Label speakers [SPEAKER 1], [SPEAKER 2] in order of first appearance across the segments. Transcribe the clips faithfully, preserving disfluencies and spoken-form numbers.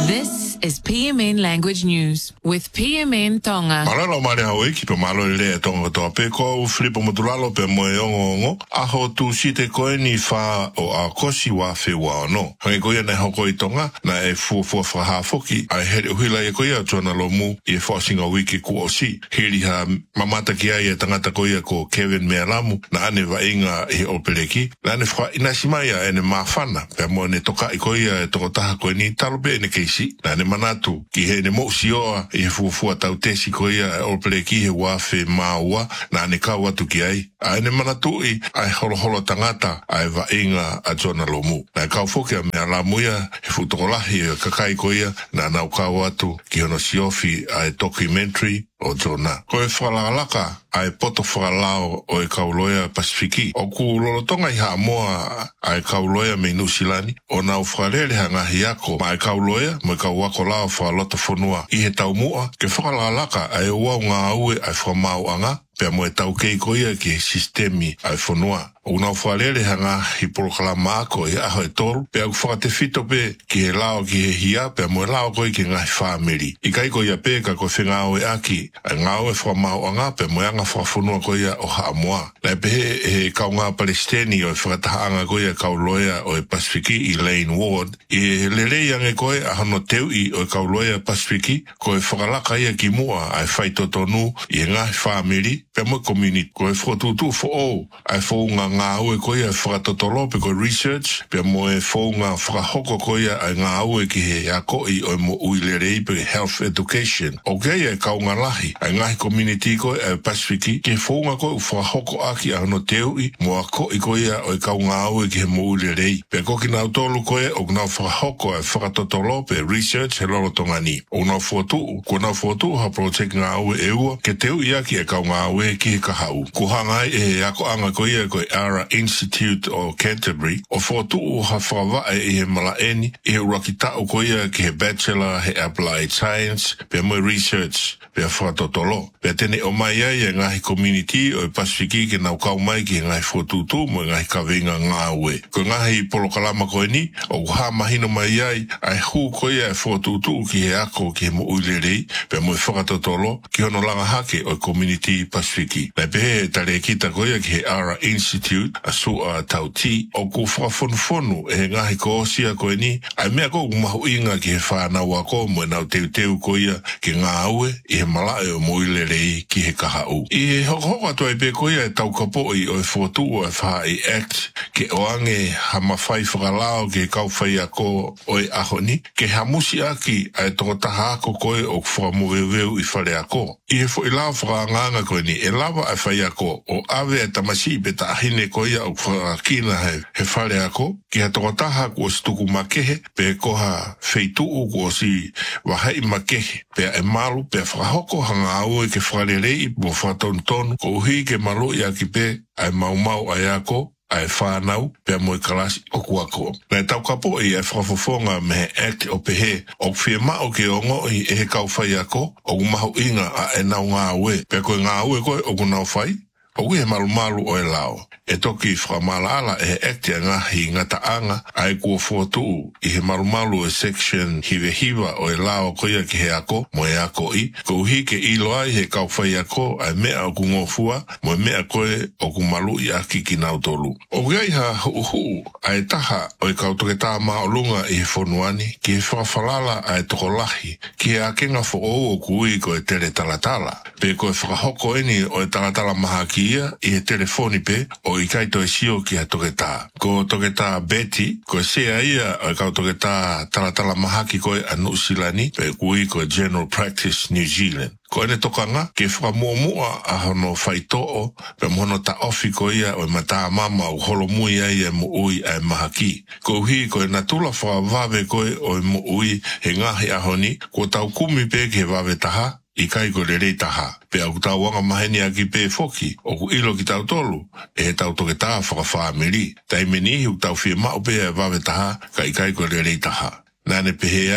[SPEAKER 1] This is P M N Language News with P M N Tonga.
[SPEAKER 2] Malalo mare hawe ki pe malo le tonga to pe ko flipo modulalo pe mo ongo aho tu site ko ni fa o a kosi wa fe wa no. Hange ko ya na hoko I tonga na e fu fu fa ha foki ai he hila e ko ya tona lo mu e forcing a wiki ku o si. Hili ha mamata ki ai tangata ko ya ko Kevin Mealamu na ane va inga e opeleki. Na ane fa inasimaya ene mafana pe mo ne toka I ko ya to taha ko ni talbe ne keisi. Na ne manatu ki he ne mo sioa e fu fu tau tesi ko ia opeleki he wa fe maua na ne ka watu ki ai. Ai ne manatu I ai holo holo tangata ai va inga a John Lomu. Na ka foki a Mealamu ia he fu tokolahi e kakai ko ia na na ka watu ki ono siofi ai documentary o Jona. Ko e whalalaka ai poto whalalao o e kauloia Pasifiki. O ku lolotonga I Hamoa ai kauloia me Nusilani. O nau whalele hangahi ako ma ai kauloia mo e kauwako lao whalota whanua. I he taumua ke whalalaka ai wau ngā aue ai whamau anga. Pea mo e tau kei koia ki he sistemi ai whanua. O nau whalele hanga hi porokala maako I aho e tolu. Pea ku whakate fito pe ki he lao ki he hia. Pea mo e lao koi ki ngai whamiri. I kai koia pe ka ko whengao e aki. Ai ngao e whamau anga pe mo e anga whafunua koia o Haamoa. Lai pe he, he kau ngā Palestini o e whakatahaanga koia kauloia o e Pasifiki I Lane Ward. I lelei ange koe a hano teu I o e kauloia Pasifiki. Ko e whakalaka ia ki mua ai whaitotonu I ngai whamiri. Pe mo community ko e whatutu fo o. Ai whaunga ngā aue koia e whakatotolo pe ko research. Pe mo e whaunga whakahoko koia ai ngā aue ki he akoi o e mo uilerei pe health education. O keia e kaunga lahi. Ai ngahi community koe e Pasifiki. Ke whaunga koe u whakahoko aki a no teui. Mo a ko I koia o e kaunga aue ki he mo uilerei. Pe ko ki nau tolu koe o nau whakahoko e whakatotolo pe research he loro tongani. O nau whotu. Ko nau whotu ha project ngā aue e ua. Ke teui aki e kaunga aue ki he kahau. Ko hangai e ako anga koia koe Ara Institute o Canterbury. O whotu o ha whawai I he malaeni. I he urakitao koia ki he bachelor he applied science. Pe mo research. Pe whakatotolo. Pe tene o mai ai e ngahi community o e Pasifiki ke nau kau mai ki ngahi whotutu mo e ngahi kawenga ngā ue. Ko ngahi polokalama koe ni, o ha mahino mai ai, ai hu koia e whotutu ki he ako ki he mo uilerei, pe mo e whakatotolo ki hono langa hake o e community Pasifiki. Lai pe he tare kita koia ki he Ara Institute, a sua tauti, o ku whakafonufonu e he ngahi ko osia koe ni, ai mea ko umahu inga ki he whanau ako mo e nau teu teu koia ki ngā ue, I he malae o mo uilerei ki he kahau. I he hokohoko atu ai pe koia e tau kapoi o e whotu o e wha I act ke oange ha mawhai whakalao ke kau whai ako o e ahoni, ke ha musi aki ai tokotaha ako koe o whakamoweweu I whare ako. I he fo I lao whakanganga koe ni, e lawa ai whai ako o awe e tamasi pe ta ahine koia o whakakina he, he whare ako, ke ha tokotaha ko stuku makehe, pe koha wheituu ko si wahai makehe, pe e malu, pe whakahoko hanga au e ke whalerei mo whatontonu, ko uhi ke malo I aki pe ai mau mau ai ako, ai whanau, pe mo I kalasi o kuako. Nei tau kapo I e whafofonga me he act o pehe, o whia mao ke ongo I e he kau whai ako, o kumahu inga a e nau ngā ue, pe koe ngā ue koe o kunau whai, o kui he malu malu o e lao. E toki whakamala ala e he acti a ngahi ngata anga ai kua whotu I he malu malu e section hive hiva o e lao koia ki he ako mo e ako I. Ko uhi ke ilo ai he kau whai ako ai mea o ku ngofua mo e mea koe o ku malu I aki ki nau tolu. O gai ha uhu ai taha o e kau toke tā maolunga I he whonuani ki he whakawhalala ai tokolahi ki he akenga fo o o kui ko e tere talatala. Pe ko e whakahoko eni o e talatala maha ki ia I he telefoni pe o I kaito e sio ki a toke tā. Ko toke tā Betty, ko e sea ia o kau toke tā talatala mahaki koe a Nusilani, pe kui ko General Practice New Zealand. Ko ene tokanga, ke whakamuamua a hono whaitoo, pe mono ta ofi ko ia o e mata mama o holo mui ai e mo ui ai mahaki. Ko uhi ko e natula whakavave koe o e mo ui he ngahi ahoni, ko tau kumi pe ke vave taha, I kai ko le rei taha. Pe au tau wanga maheni a ki pe foki, o ku ilo ki tau tolu, e he tau toke taha whakawhamiri. Tai meni hi u tau whia mao pe e wawe taha, ka I kai ko le rei taha. Nane pehe ai,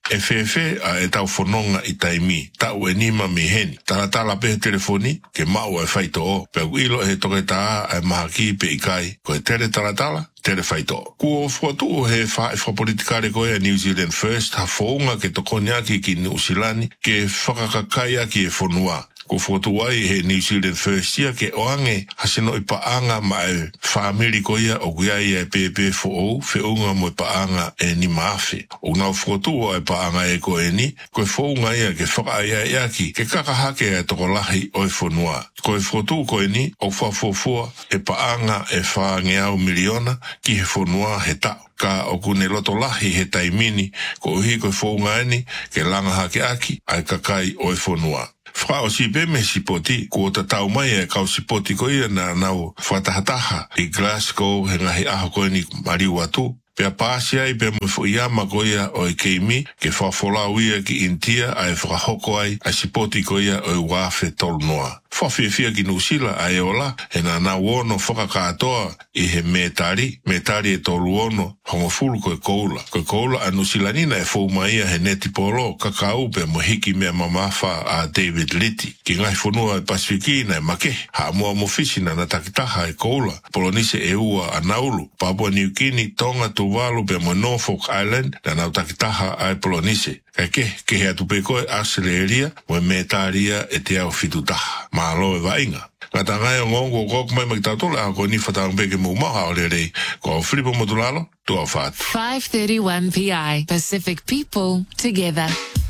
[SPEAKER 2] e fefe a e tau whanonga i taimi, tau e nima mi heni. Tala tala pe telefoni, ke mau e whaito o, pe ilo he toke taa e mahaki pe ikai, ko e tere tala tala, tere whaito. Kua fuatu o he wha e whapolitikare koe a New Zealand First, ha whaunga ke tokoniaki ki Nusilani, ke whakakakaya ki e whanua. Ko fotuai he New Zealand First ia ke oange hasino i paanga ma e whaamiri ko ia o kuiai e pepe fo ou, fe unga mo i paanga e ni maafe. O nau fotua e paanga e ko e ni, ko e founga ia ke whakaia iaki, ke kakahake e tokolahi o e whanua. Ko e fotu ko e ni, o whafofua e paanga e whaange au miliona ki he whanua he tau. Ka o kune loto lahi he taimini, ko uhi ko e founga eni, ke langa hake aki, ai kakai o e whanua. Wha o si peme sipoti, ko ta tau mai e kau sipoti ko ia na nau whatahataha i Glasgow he ngahi aho koe ni mariu atu. Pea pāsia i pea mwifo iama ko ia o e keimi, ke whafolau ia ki intia a e whakahoko ai a sipoti ko ia o e wafe tolu noa. Whawhiawhia ki Nusila a e ola, he na nau ono whakakatoa i he metari, metari e tolu ono, hongo fulu ko e koula. Ko e koula a Nusilanina e whauma ia he neti polo, kakau pe mohiki mea mamafa a David Litti. Ki ngai whanua e Pasifikina e make, ha mua mofisina na takitaha e koula, polonise e ua a Nauru, Papua New Guinea, Tonga, Tuvalu pe mo Norfolk Island, na nau takitaha a e polonise. Kai ke, ke hea tupe koe Australia, mo e metaria e te au fitutaha. Mahalo e vainga. Ngata ngai o ngongo kok mai magtatola ako ni fatang beke mo maha o lere. Ko Filipo Modulalo, tu au fatu.
[SPEAKER 1] five thirty-one P I, Pacific people together.